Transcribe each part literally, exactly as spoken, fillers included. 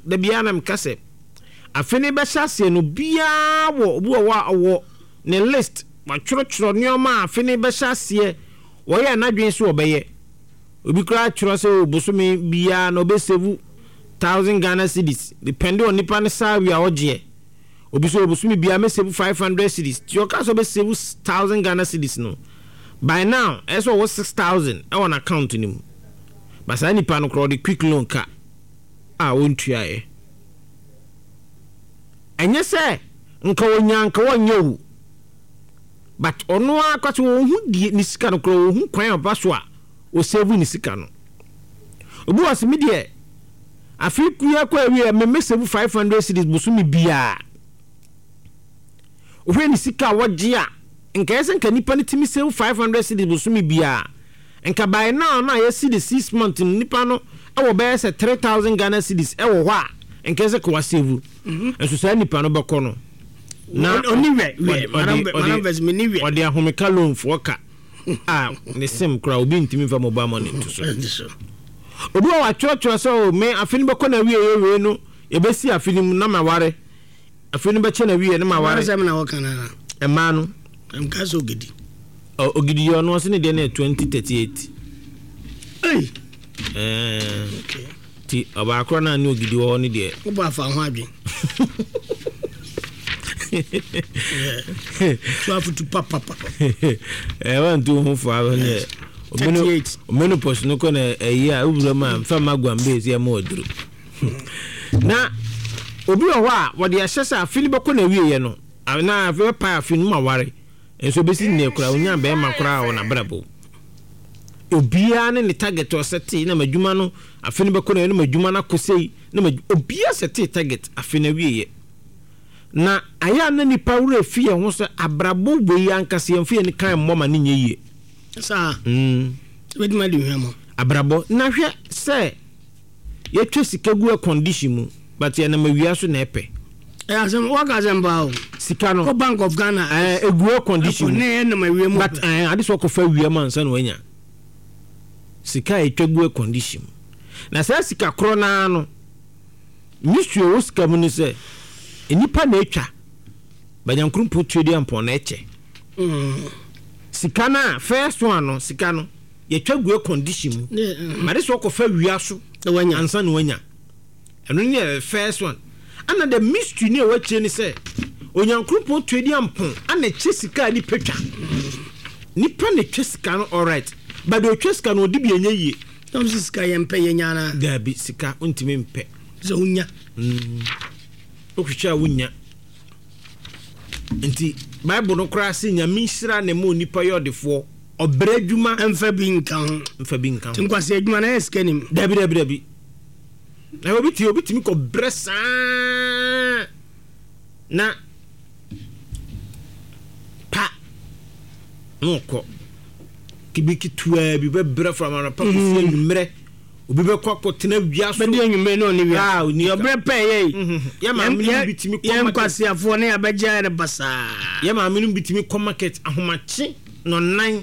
da bia na mkase afeni be hyase no bia wo obi wa wo ne list ma choro nioma afeni be hyase wo ye nadwen so obeye obi kra choro se obosome bia no be save one thousand Ghana cedis depending on nipa ne sawi a oje obi so obosome bia me save five hundred cedis ti o ka so be save one thousand Ghana cedis no by now eso was six thousand e on account nim but say nipa no kro the quick loan ka a wontua e enye se nka wonya nka wonyo but ono akwate wo hu die ni sika no kro wo hu kwan oba so a o save ni sika no obi was me die afiku ya kwa wi me me save five hundred cedis bosumi bia o hwe ni sika woje a nka yese nka nipa ni timi save five hundred cedis bosumi bia nka by now na yesi the six month nipa no e wo be se three thousand Ghana cedis e wo ho a nka yese kwa save enso sa nipa no beko no na oni we we manam manam me ni we odi ahomeka loan fo ka ah ne sim kra obi ntimi fa mobile money to so obi wa chocho so me afini beko na wiye we no e be si afini na maware afini be che na wiye na maware na na wo kana na e ma no am ka so gidi ogidi yo no se ne de na twenty thirty-eight eh eh okay ti aba akro na ni ogidi wo ni de wo ba fa ho adwen so afutu papa papa eh wan tu hu fo aba ne omenu omenu post no ko na eyi a ubro ma fa magwa mbezi e ma oduru na obi o wa wo de ahyesa afini beko na wiye no na afi pa afini ma ware enso besi ne kura onya be ma kura o na brabo obia ne ni target o seti na madwuma no afini beko na no madwuma na kosei na obia seti target afini wiye na aya na nipa wura fie ho so abrabo we yankase yemfie ni kan mmoma ne nyeye sa mm we di ma di hwemo abrabo na hwe se ye twa sika gu a condition mu but ye na mawia so na epe eh asem waka zemba o sika no ko Bank of Ghana eh egu a condition ne na mawia mu but eh ade so ko fa wia man san wanya sika ye twa gu a condition na sa sika kro na no mystery o sika mu ni se enipa na etwa banyankrumpo twedi ampo na eche mm sika na first one no sika no ye twa gu a condition mu ma de so ko fa wia so wanya ansa no wanya eno ne first one ana the mystery ne wa che ni se onyankrumpo twedi ampo ana che sika ni petwa nipa ne twa sika no all right but the twa sika no odi bi enye yie tom sika ye mpe ye nyana gabi sika ontime mpe so unya mm okwicha wunya nti bible no kra se nya minhira ne mo nipa yodefo obra dwuma emfa bi nkan emfa bi nkan tinkwase adwuma na eskenim dabi dabi dabi na obi ti obi timi ko bresa na pa nko kibiki tuwa bi be bre from ana pa ko fi numre obi be kwa kotena wiaso be de anwume no ni wia ah ni obre pe ye ya ma aminu bitimi ko market kwase afo ne abeja ne basa ya ma aminu bitimi ko market ahomachi no nine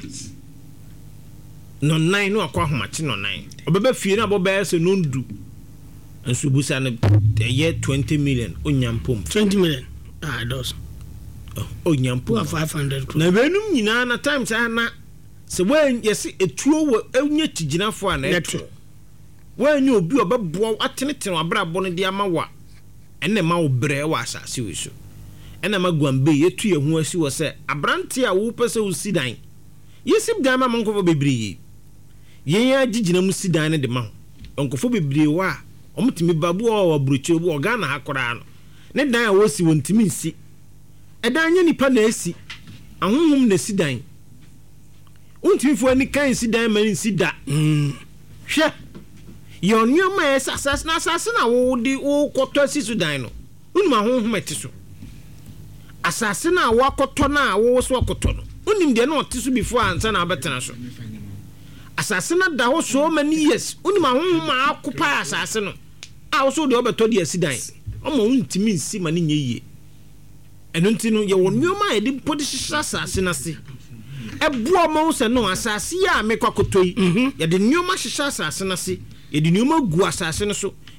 no nine no akwa ahomachi no nine obebe fie na bobe se no ndu enso busa ne ye twenty million onyampom twenty million ah dos onyampom five hundred na benum nyina na time sa na se wen yesi etuo wo enye tiginafo ana eto wen you obi obeboa atenetene abrabo no de ama wa enne ma wo bre wa asase we so enne ma guambe yetu ye hu asi wo se abrante a wo pese wo sidan yesi dan ma monkofo bebriye yen ya gigina mu sidan ne de ma onkofo bebriye wa omutimi babu o abrochi obu Ghana hakora no ne dan a wo si wontimi nsi edan nya nipa na asi ahonhom na sidan untimi fo ani kan sidan ma nsi da mm hwe your new man success na assassin na wo di wo koto sisu dan no unima honhom etiso assassin na wo koto na wo so koto no unim de na otiso before ansa na abetena so assassin na da ho so many years unima honhom akopa assassin no a wo so de obeto de asidan omo untimi nsi ma ne nyeye eno ntino ye wo new man e di podi assassin na se ebuo mo se no assassin ya me kwakoto yi ye de new man hihya assassin na se ye de new man gu assassin so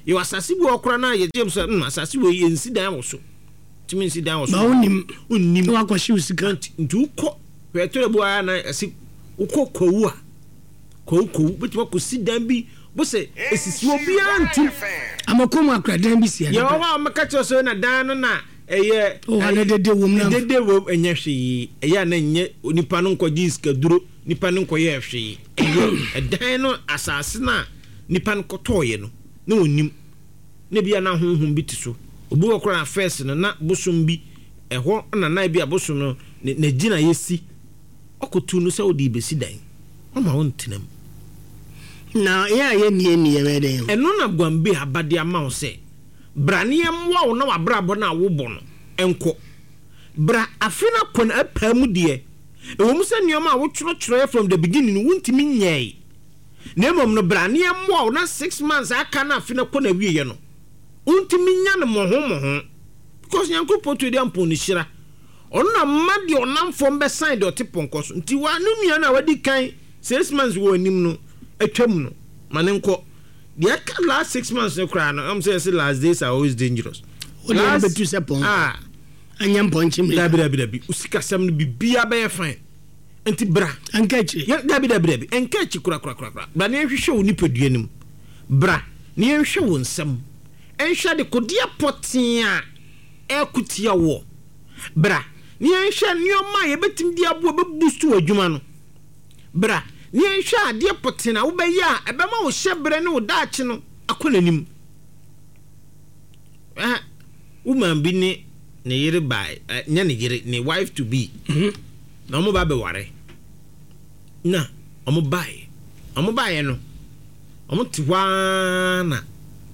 you asase bi okra na ye James mm asase we ye nsi dan wo so timi nsi dan wo so ba onim onim wa ko shi usika nti ukọ petro bu aya na asi ukọ kowu a kowu kowu betima ko si dan bi bo se esisi obi antu amakomu akra dan bi sia ye wa maka cho so na dan no na eye o ane dede wom na dede wom enye hwe eye na nye nipa no nko jiska duro nipa no nko ye hwe eye dan no asase na nipa no kotoye no na onim na bia na honhom bi ti so obu okra first no na bosom bi eho na na bia bosom no na gina yesi okotu no se odi besi dan mama won tinam na ya ye nie nie we den eno na gwambe abade ama wo se brane yamwa wo na wabrabo na wo bo no enko bra afina kon apamu de ewom se nioma a wo choro choro from the beginning wuntimi nyai na emom no brane yamwa wo na six months aka na afina kon awiye no wuntimi nya no mo ho mo ho because yanko potu de ampo ni hira ono na made onamfo mbe sign de otipon so nti wa no nua na wadi kan six months wo anim no atwam no manenko the last six months no cry no I'm saying last days are always dangerous last betu sepon ah anyam ponchim dabi dabi dabi usika sam no bibia be fine enti bra ankachi ya dabi dabi dabi enkachi kura kura kura kura bra ne hwehwe oni paduanim bra ne hwehwe won nsam enhwe de kodia potia ekutia wo bra ne hwehwe nioma ye betim dia bo be boost adwuma no bra ni enhwa ade potina wo be ya ebema wo hyebre ne wo daache no akonanim ah woman bi ne ne yire bai nya ne yire ne wife to be mhm na mo ba be ware na omo bai omo bai no omo tiwana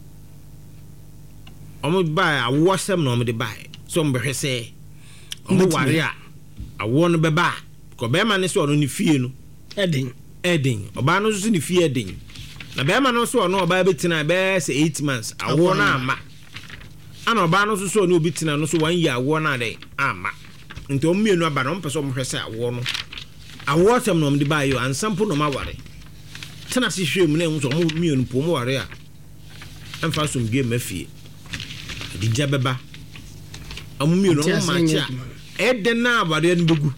omo bai awo sem na omo de bai so mo behwe se omo ware a awo no be ba ko be ma ne so no ni fie no edin edin oba no so ni fie edin na be ma no so no oba betina be say eight months awo na ama ana oba no so so no obitina no so one year awo na dey ama nti o mienu aba no mpese o mhwese awo no awo sem no mde ba yo ansampo no ma ware tena si hwe mu na enwo so mo mienu po mo ware a amfa so mgie mafie di jabeba amu mienu no ma cha eden na abade no begu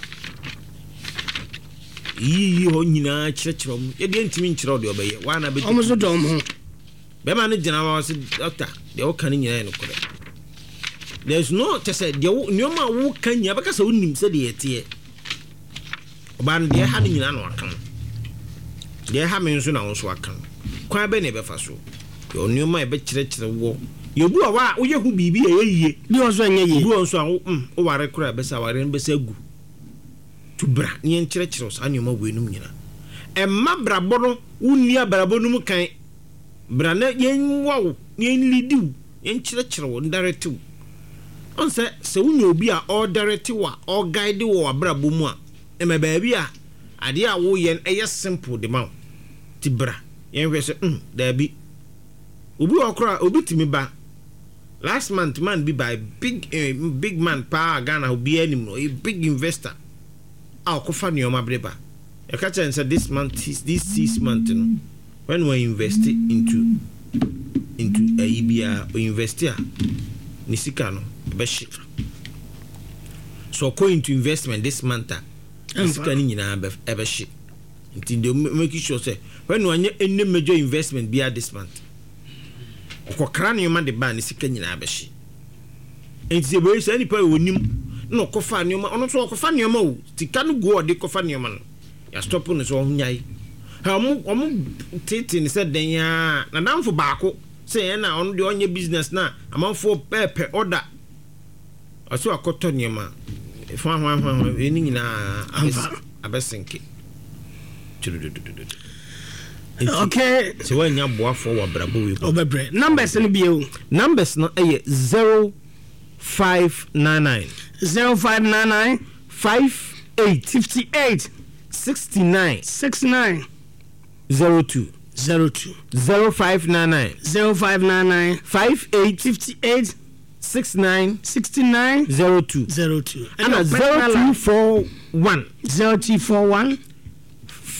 yi ho nyina kyerɛkyerɛ mu ye de ntimi nkyerɛ de obeye wa na be omo so dom ho be ma ne gyina wa se doctor de o kan nyina no kore there's no to say de nyoma wo kan nya baka sa wonim se de yete oba ne de ha ne nyina no akan de ha me nso na wo so akan kwa be ne be fa so yo nyoma e be kyerɛkyerɛ wo yebu a wa wo ye hu bibi e yiye bi o so anya ye bi o so a wo mm o ware kora be sa ware be sa gu to bra ni enkyerɛkyerɛ so anyoma wenum nyina emma brabo no wunni abrabo no mu kan bra na yenwa wo yen lidiw enkyerɛkyerɛ wo directive on se se wunya obi a all directive wa all guide wo abrabo mu a ema baabi a ade a wo yen eye simple de ma ti bra yen hwɛ se mm da bi obi okra obi timi ba last month man bi by big uh, big man pa Ghana obi anim no a big investor ah kofa nioma breba e ka chen say this month this six month no when we invest into into a ibia o investor ni sika no be shi so go into investment this month a sika ni nyina be e be shi nti de make sure say when we anya any major investment bia this month ko kra nioma de ba ni sika nyina be shi nti be say ni pa wonim no kofa nioma ono so kofa nioma o tika no go de kofa nioma no ya stop no so nyai ha mu omu tete ni se den ya na damfo baako se na ono de onye business na amanfo pepe order aso akoto nioma fa fa fa eni nyina abesenke okay so when ya boafo wa brabo we obebre numbers ni bio numbers no eh zero five nine nine zero five nine nine five eight fifty eight sixty nine sixty nine zero two zero two zero five nine nine zero five nine nine five eight fifty eight sixty nine sixty nine zero two zero two and zero two four one zero two four one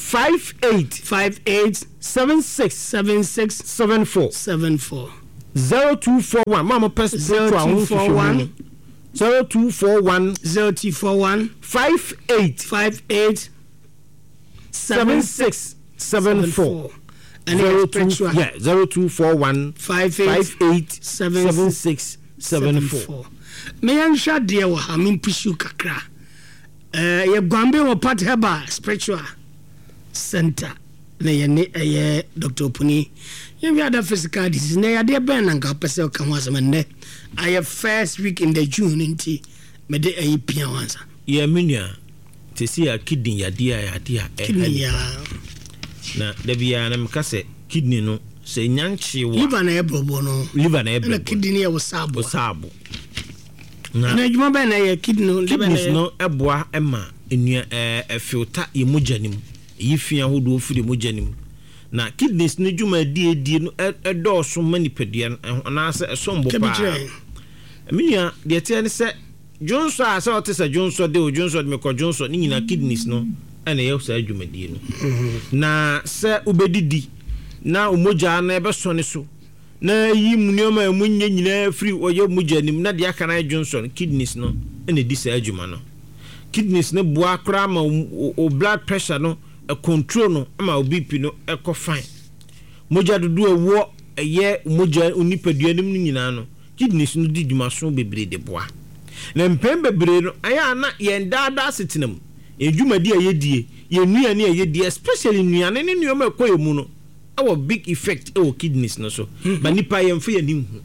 five eight five eight seven six seven six seven four seven four zero two four one mama press zero two four one zero two four one zero two four one five eight five eight seven six seven four and zero two yeah zero two four one five eight eight seven six seven four. Me an shade wa ha me pursue kakra eh ye Gombe wo part heba spiritual center na ye ne eh Doctor Puni ye wi ada physical disease na ye de ben na nka pese ka ho asem ne aye first week in the June nti me de ayi pia wansa ye menua te see a kidney ya dia ya dia kidney ya na da bia na mka se kidney no se nyanche wo liver na ebrobo no liver na ebrobo na kidney ya wo sabo sabo na juma ba na ya kidney no liver na no eboa ema enua eh filter ye mojanim yi fia hodo firi mojanim na kidneys no juma die die no edoso manipedua na ase esombo pa menua de tie ne se Johnson asa o te se Johnson de o Johnson de me ko Johnson ni nyina kidneys no ana ye sa adwumadie no na se ubedidi na umoja na ebe so ne so na yi munoma emunye nyina free oye moja nim na de aka na Johnson kidneys no ene di sa adwuma no kidneys no boa kra ma o blood pressure no a control no ama o B P no e ko fine moja dodo ewo eye moja onipadua nim nyina no kidneys no di dwumaso bebre de boa na mpem bebre no aya na ye ndada setinam edwumadi ayedie ye nuane ayedie especially nuane ne nuoma ekoyemu no awo big effect e kidneys no so ba nipa ye mfa ye nim hu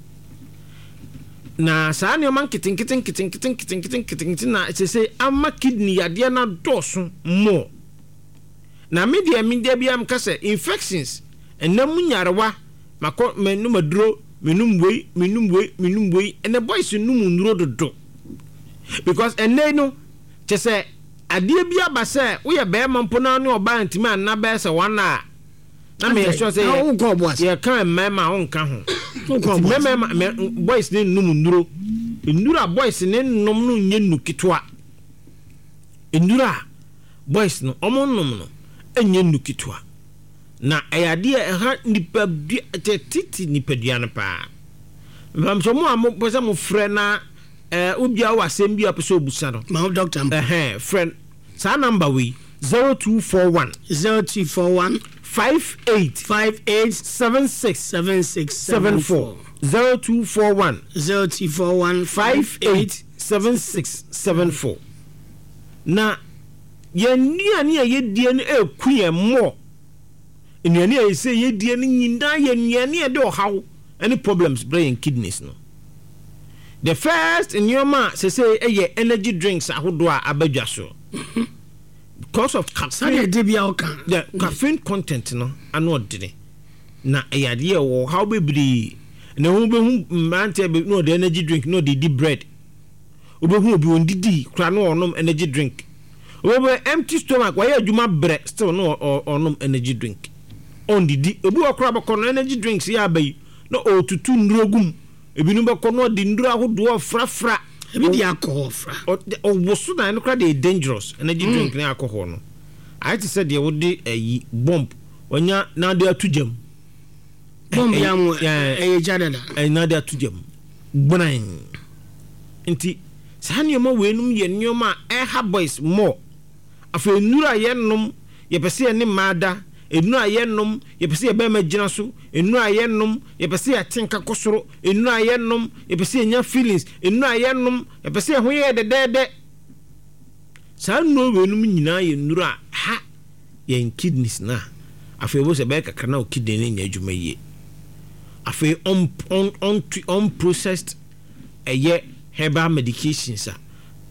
na saa ne man kitin kitin kitin kitin kitin kitin kitin na it say ama kidney yade na doso mo na media media biam kase infections enam nyarewa mako menum aduro menum wei menum wei menum wei and the boys num nduro dodo because ene no che say ade bia ba say wo ye be mampo na ne oba ntimi anna be say wana na me sure say ye kan mema ho nka ho mema boys ne num nduro nduro boys ne num no nye nukitwa nduro boys no omo num no enye nukitwa na ayade e ha nipa titi nipa duane pa mbam so mo am pese mo frɛ na eh obia wa asem bia pese obusa no ma doctor eh friend sa number we zero two four one zero two four one five eight five eight seven six seven six seven four zero two four one zero two four one five eight seven six seven four na ye nuane ye die no eku ye mo nuane ye say ye die no nyinda ye nuane ye de ohaw any problems brain kidneys no the first in your ma say say eh energy drinks ahodo a abadwa so because of caffeine the caffeine content no ano odene na eyade ye wo how bebri na hu be hu mante be no the energy drink no the deep bread obehu obi on didi kra no onom energy drink obe empty stomach why adwuma bre still no onom energy drink on didi obi okra be kono energy drinks ya abai no otutu ndrogum ebinu be kono di ndro ahodo frafra ebi di alcohol fra o woso na no kra dey dangerous energy drink na alcohol no I to say dey would a bomb onya na dey atujam bomb ya mu eh jadada eh na dey atujam gbonan nti saa nneoma weenum ye nneoma eh ha boys more afa enura ye nom ye pese ye ne maada enura ye nom ye pese ye ba magina so enura ye nom ye pese ye tinka kosoro enura ye nom ye pese ye nya feelings enura ye nom ye pese ye ho ye de de de saa no weenum nyina ye nura ha ye kidneys na afa bo se ba kakra na o kidney ne nya adwuma ye afa on on on on processed eye herbal medications a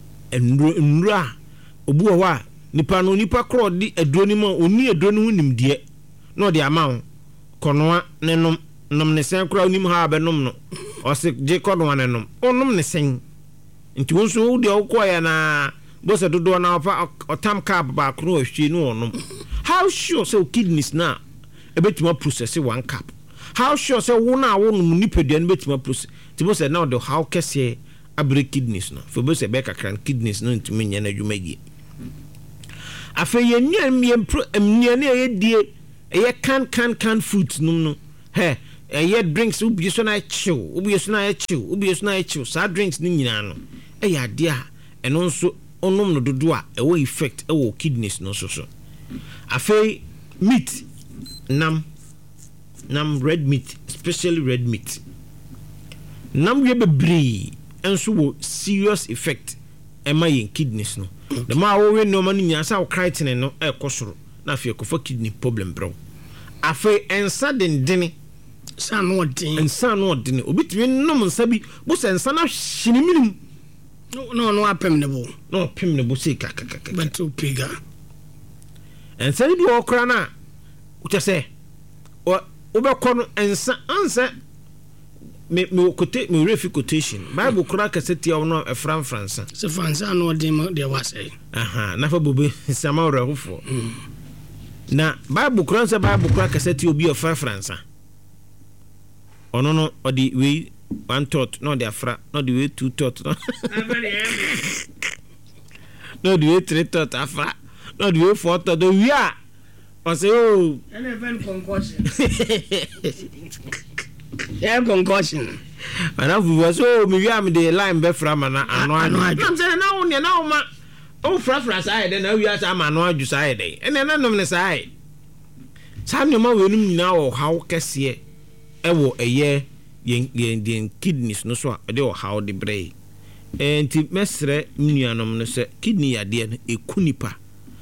enura obu o wa nipa no nipa kro di aduro ma oni aduro no nimde no de ama konoa ne nom nom ne sen kra onim ha be nom no o se je konoa ne nom onom ne sen nti wonso wo de okoya na bosa dodo na ofa otam cap ba kro ahwi no onom how sure so kidneys na ebetima process one cap how sure so wo na wo nom nipadua no betima process ti bosa na de how kese abre kidneys no for bosa be kakran kidneys no ntimi nya na dwuma gi afa ye nnuan ye nnuan ye die ye can can can food no no he ye drinks ubi so na chill ubi so na chill ubi so na chill sa drinks ni nyina no e ya de a eno nso onom no dodo a e wo effect e wo kidneys no so so afa meat nam nam red meat, especially red meat. Nam we bebree enso wo serious effect e ma yen kidneys no. Okay. The ma wo we no ma nya sa wo creatinine no e kosoro na afia ko for kidney problem bro. Afa ensa dendene sa no den. Ensa no den. Obitimi nom nsa bi bo se ensa na hwene minim. No no no apem ne bo. No apem ne bo se kakaka. But o piga. Ensa bi wo kra na uche se o obekono ensa ansa me me kote me refi quotation Bible kura kaseti ono e fran fransa se fransa no de de wase aha na fa bobe sama orahufo na Bible kura se Bible kura kaseti obi o fran fransa ono no odi we one thought no de afra no de we two thought no no de we three thought afra no de we four thought do we are o say oh an event concussion yeah concussion ana fu so me wi am de line be fra mana ano ano am say na wo ne na wo ma o fra fra sai de na wi asa ma ano aju sai de ene na nom ne sai sa no ma wenum nyina wo hawo kese e wo eye yen yen kidneys no so a de wo hawo de brei enti mesre nuanom no se kidney ade no ekunipa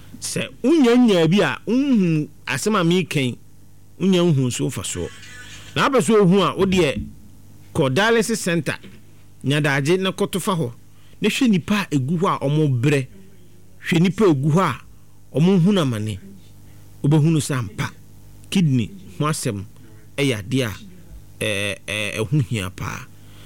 se unya nya bi a unhu asema mi kan unya unhu so fa so na abeso ohu a ode ko dialysis center nyadaje na kotofa ho ne hwe nipa egu ho a omo bre hwe nipa egu ho a omo hu na mane obehunu sampa kidney ho asem eya de a eh eh ehu hia pa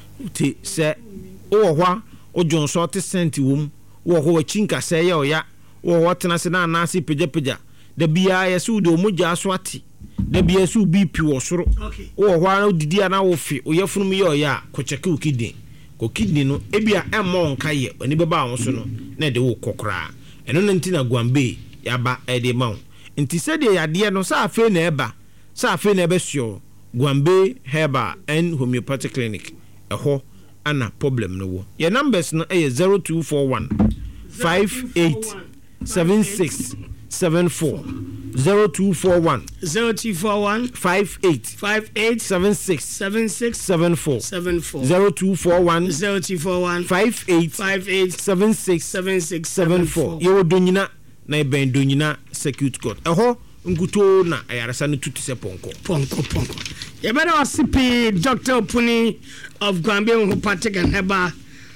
ti se wo ho a ojon so te cent wom wo ho wa chinka se ye oya wo wotena se na na se peja peja da bia yesu de omugya so ati da bia su B P wo soro wo ho ana didi ana wo fi oyafunum ye oya ko cheke o kidney ko kidney no ebia emmo nka ye oni beba wo so no na de wo kokora eno no ntina guambe yaba e de mawo nti se de yade no sa afi na eba sa afi na eba sio guambe herbal and homeopathic clinic eho ana problem no wo ye numbers no e zero two four one five eight seven six seven four zero two four one zero two four one five eight five eight seven six seven six seven four seven four zero two four one zero two four one five eight five eight seven six seven six seven four yo donyina na e ben donyina circuit court eho nguto na ayarasa no tutu se ponko ponko ponko ye better asipi Doctor Opuni of Gambia Homeopathic and Herbal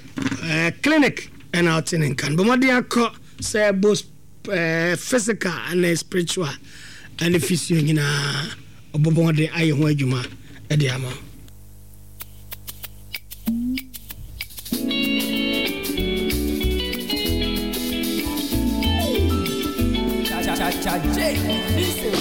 uh, Clinic and out in Kan bomodia ko say both uh, physical and spiritual and physio nyina obomode aye ho adwuma e de ama cha cha cha cha